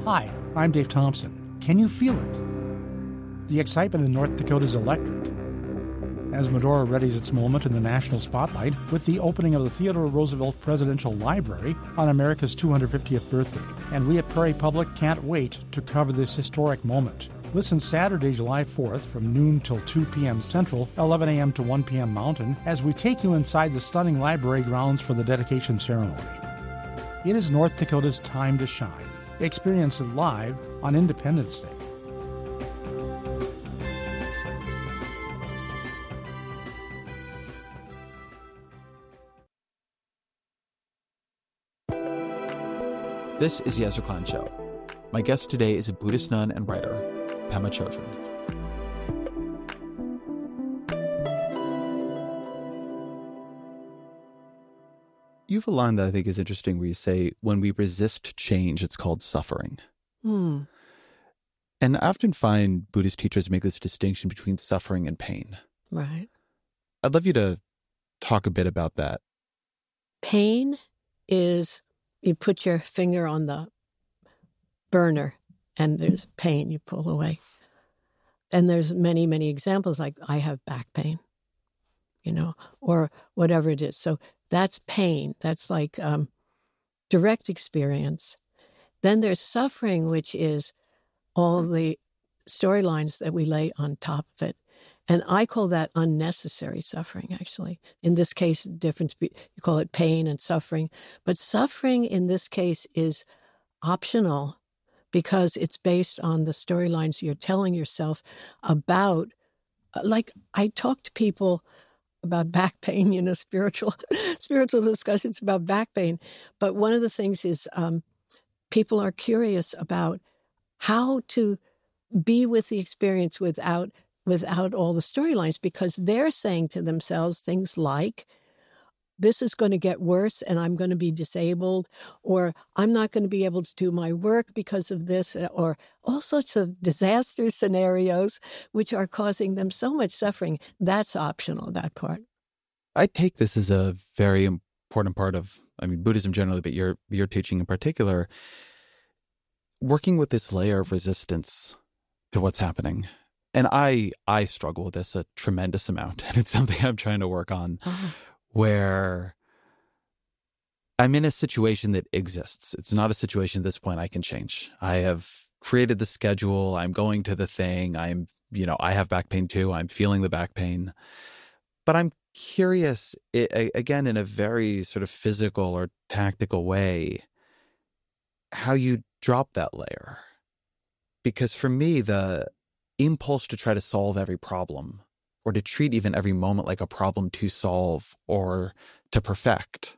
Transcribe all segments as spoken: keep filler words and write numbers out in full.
Hi, I'm Dave Thompson. Can you feel it? The excitement in North Dakota is electric. As Medora readies its moment in the national spotlight with the opening of the Theodore Roosevelt Presidential Library on America's two hundred fiftieth birthday. And we at Prairie Public can't wait to cover this historic moment. Listen Saturday, July fourth from noon till two p.m. Central, eleven a.m. to one p.m. Mountain, as we take you inside the stunning library grounds for the dedication ceremony. It is North Dakota's time to shine. Experience it live on Independence Day. This is the Ezra Klein Show. My guest today is a Buddhist nun and writer, Pema Chodron. You have a line that I think is interesting where you say, when we resist change, it's called suffering. Hmm. And I often find Buddhist teachers make this distinction between suffering and pain. Right. I'd love you to talk a bit about that. Pain is, you put your finger on the burner and there's pain, you pull away. And there's many, many examples, like I have back pain, you know, or whatever it is. So that's pain. That's like um, direct experience. Then there's suffering, which is all the storylines that we lay on top of it. And I call that unnecessary suffering, actually. In this case, the difference, you call it pain and suffering. But suffering in this case is optional because it's based on the storylines you're telling yourself about. Like, I talk to people about back pain, you know, spiritual spiritual discussions about back pain. But one of the things is um, people are curious about how to be with the experience without without all the storylines, because they're saying to themselves things like, this is going to get worse and I'm going to be disabled, or I'm not going to be able to do my work because of this, or all sorts of disaster scenarios which are causing them so much suffering. That's optional, that part. I take this as a very important part of, I mean, Buddhism generally, but your your teaching in particular, working with this layer of resistance to what's happening. And I I struggle with this a tremendous amount. And it's something I'm trying to work on, Oh. where I'm in a situation that exists. It's not a situation at this point I can change. I have created the schedule. I'm going to the thing. I'm, you know, I have back pain too. I'm feeling the back pain. But I'm curious, it, again, in a very sort of physical or tactical way, how you drop that layer. Because for me, the impulse to try to solve every problem, or to treat even every moment like a problem to solve or to perfect,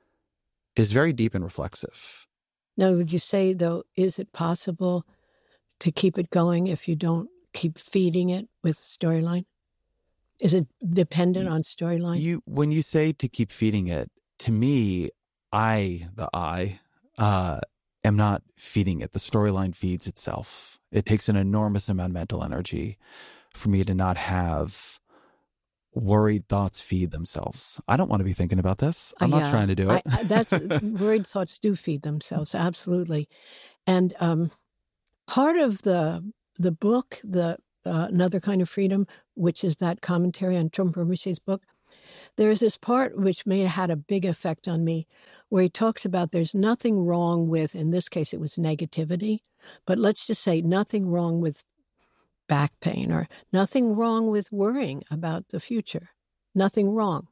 is very deep and reflexive. Now, would you say, though, is it possible to keep it going if you don't keep feeding it with storyline? Is it dependent on storyline? You, when you say to keep feeding it, to me, I, the I, uh, am not feeding it. The storyline feeds itself. It takes an enormous amount of mental energy for me to not have worried thoughts feed themselves. I don't want to be thinking about this. I'm Uh, not yeah. trying to do it. I, I, that's worried thoughts do feed themselves, absolutely. And um, part of the the book, the uh, Another Kind of Freedom, which is that commentary on Trungpa Rinpoche's book, there's this part which may have had a big effect on me, where he talks about there's nothing wrong with, in this case it was negativity, but let's just say nothing wrong with back pain, or nothing wrong with worrying about the future. Nothing wrong.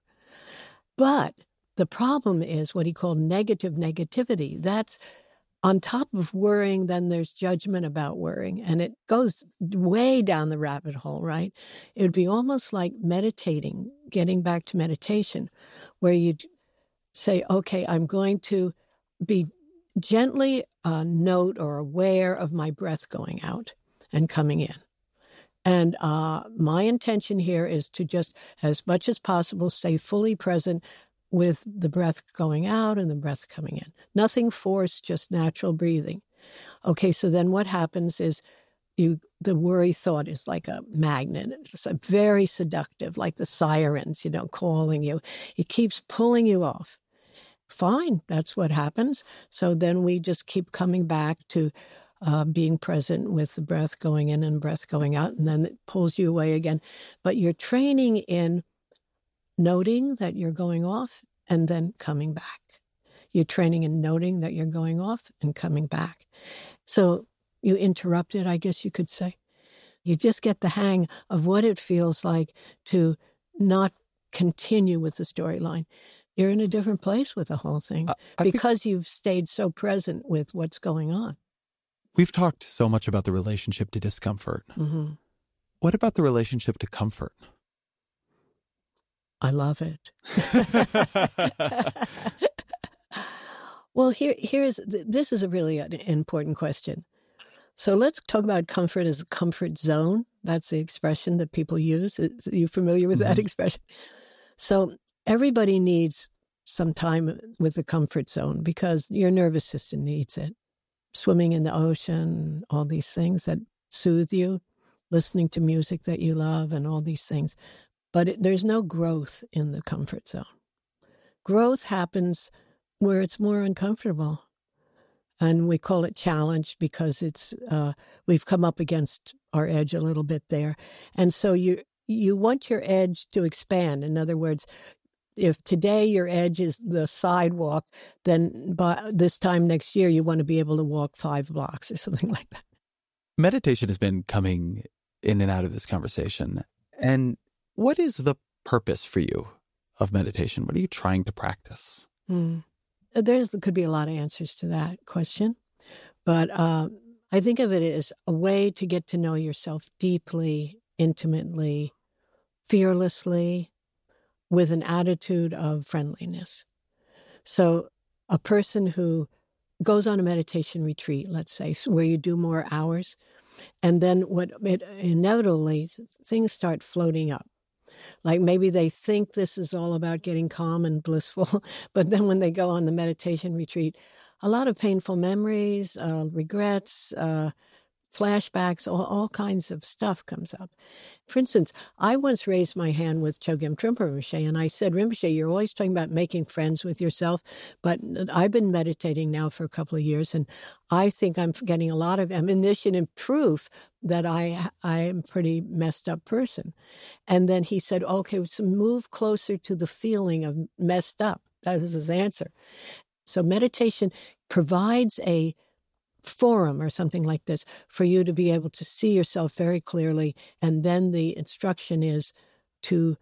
But the problem is what he called negative negativity. That's on top of worrying, then there's judgment about worrying. And it goes way down the rabbit hole, right? It would be almost like meditating, getting back to meditation, where you'd say, okay, I'm going to be gently uh, note or aware of my breath going out and coming in. And uh, my intention here is to just, as much as possible, stay fully present with the breath going out and the breath coming in. Nothing forced, just natural breathing. Okay, so then what happens is you the worry thought is like a magnet. It's a very seductive, like the sirens, you know, calling you. It keeps pulling you off. Fine, that's what happens. So then we just keep coming back to uh, being present with the breath going in and breath going out, and then it pulls you away again. But you're training in noting that you're going off and then coming back. You're training in noting that you're going off and coming back. So you interrupt it, I guess you could say. You just get the hang of what it feels like to not continue with the storyline. You're in a different place with the whole thing uh, because think... you've stayed so present with what's going on. We've talked so much about the relationship to discomfort. Mm-hmm. What about the relationship to comfort? I love it. Well, here, here's this is a really important question. So let's talk about comfort as a comfort zone. That's the expression that people use. Are you familiar with mm-hmm. that expression? So everybody needs some time with the comfort zone because your nervous system needs it. Swimming in the ocean, all these things that soothe you, listening to music that you love, and all these things. But it, there's no growth in the comfort zone. Growth happens where it's more uncomfortable. And we call it challenge because it's uh, we've come up against our edge a little bit there. And so you you want your edge to expand. In other words, if today your edge is the sidewalk, then by this time next year you want to be able to walk five blocks or something like that. Meditation has been coming in and out of this conversation. And what is the purpose for you of meditation? What are you trying to practice? Hmm. There could be a lot of answers to that question, but uh, I think of it as a way to get to know yourself deeply, intimately, fearlessly, with an attitude of friendliness. So a person who goes on a meditation retreat, let's say, where you do more hours, and then what it, inevitably things start floating up. Like maybe they think this is all about getting calm and blissful, but then when they go on the meditation retreat, a lot of painful memories, uh, regrets, uh, flashbacks, all, all kinds of stuff comes up. For instance, I once raised my hand with Chogyam Trungpa Rinpoche, and I said, Rinpoche, you're always talking about making friends with yourself, but I've been meditating now for a couple of years, and I think I'm getting a lot of ammunition and proof that I I am a pretty messed up person. And then he said, okay, so move closer to the feeling of messed up. That was his answer. So meditation provides a forum or something like this for you to be able to see yourself very clearly. And then the instruction is to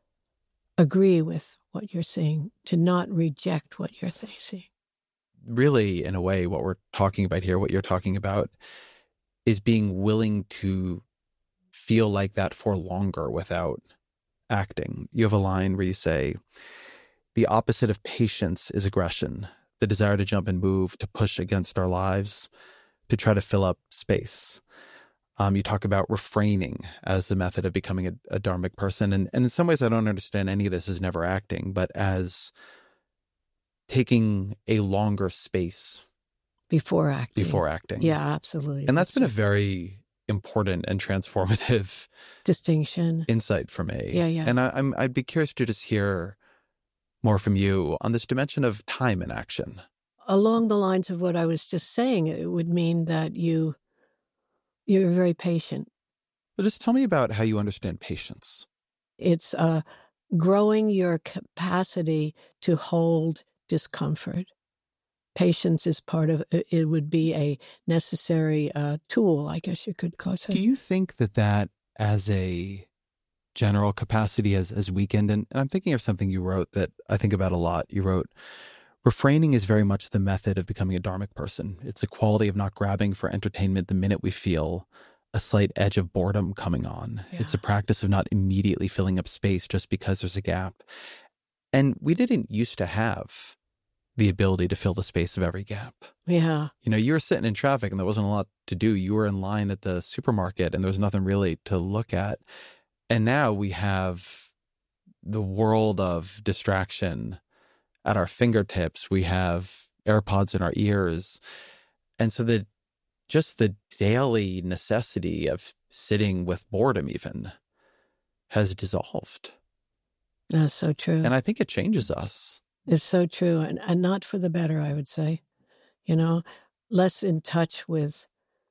agree with what you're seeing, to not reject what you're seeing. Really, in a way, what we're talking about here, what you're talking about, is being willing to feel like that for longer without acting. You have a line where you say, the opposite of patience is aggression. The desire to jump and move, to push against our lives, to try to fill up space. Um, you talk about refraining as the method of becoming a, a dharmic person. And, and in some ways, I don't understand any of this as never acting, but as taking a longer space. Before acting. Before acting. Yeah, absolutely. And that's, that's been right. a very important and transformative distinction, insight for me. Yeah, yeah. And I, I'm, I'd be curious to just hear more from you on this dimension of time and action. Along the lines of what I was just saying, it would mean that you, you're very patient. But just tell me about how you understand patience. It's uh, growing your capacity to hold discomfort. Patience is part of it. It would be a necessary uh, tool, I guess you could call it. Do you think that that as a general capacity has, has weakened? And, and I'm thinking of something you wrote that I think about a lot. You wrote, refraining is very much the method of becoming a dharmic person. It's a quality of not grabbing for entertainment the minute we feel a slight edge of boredom coming on. Yeah. It's a practice of not immediately filling up space just because there's a gap. And we didn't used to have the ability to fill the space of every gap. Yeah. You know, you were sitting in traffic and there wasn't a lot to do. You were in line at the supermarket and there was nothing really to look at. And now we have the world of distraction at our fingertips. We have AirPods in our ears. And so the just the daily necessity of sitting with boredom even has dissolved. That's so true. And I think it changes us. It's so true. And, and not for the better, I would say. You know, less in touch with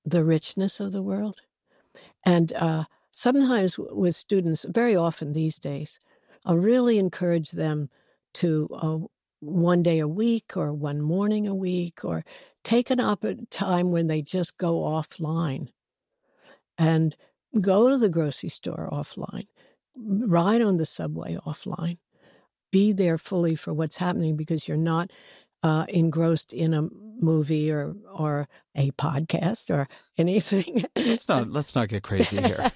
the richness of the world. And uh, sometimes with students, very often these days, I'll really encourage them to uh, one day a week or one morning a week, or take an op- time when they just go offline and go to the grocery store offline, ride on the subway offline, be there fully for what's happening, because you're not uh, engrossed in a movie or or a podcast or anything. Let's not let's not get crazy here.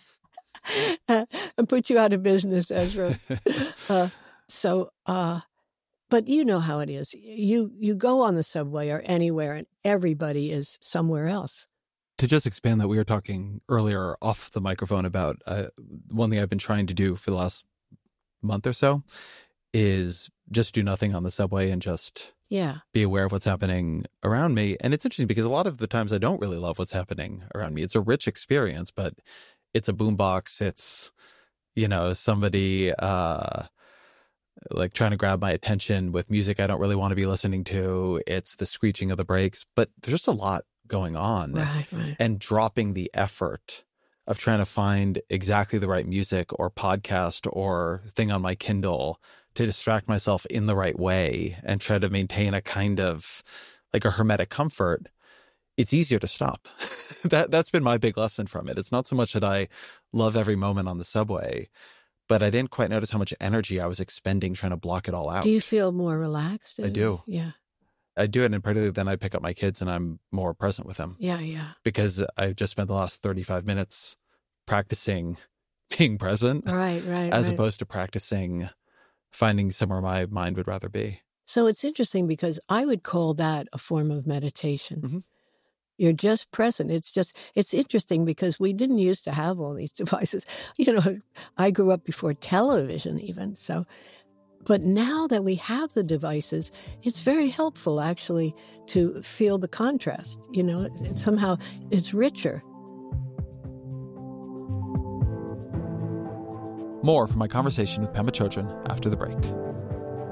uh, and put you out of business, Ezra. uh, so, uh, but you know how it is. You you go on the subway or anywhere, and everybody is somewhere else. To just expand that, we were talking earlier off the microphone about uh, one thing I've been trying to do for the last month or so is just do nothing on the subway and just yeah. be aware of what's happening around me. And it's interesting because a lot of the times I don't really love what's happening around me. It's a rich experience, but it's a boombox. It's, you know, somebody uh, like trying to grab my attention with music I don't really want to be listening to. It's the screeching of the brakes, but there's just a lot going on. Right, right. And dropping the effort of trying to find exactly the right music or podcast or thing on my Kindle to distract myself in the right way and try to maintain a kind of like a hermetic comfort, it's easier to stop. that, that's been my big lesson from it. It's not so much that I love every moment on the subway, but I didn't quite notice how much energy I was expending trying to block it all out. Do you feel more relaxed? I do. Yeah. I do it, and particularly then I pick up my kids and I'm more present with them. Yeah, yeah. Because I've just spent the last thirty-five minutes practicing being present. Right, right, As right. opposed to practicing finding somewhere my mind would rather be. So it's interesting because I would call that a form of meditation. Mm-hmm. You're just present. It's just, it's interesting because we didn't used to have all these devices. You know, I grew up before television even. So, but now that we have the devices, it's very helpful actually to feel the contrast. You know, it, it somehow it's richer. More from my conversation with Pema Chodron after the break.